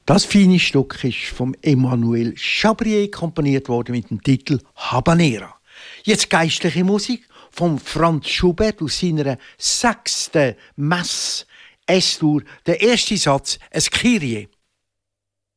Das feine Stück ist vom Emmanuel Chabrier komponiert worden mit dem Titel Habanera. Jetzt geistliche Musik von Franz Schubert aus seiner 6. Messe S-Dur. Der erste Satz, ein Kyrie.